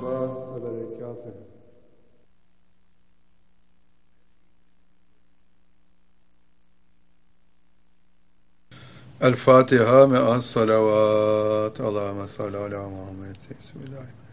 الله وبركاته. الفاتحة مع الصلوات. اللهم صل على محمد. بسم الله.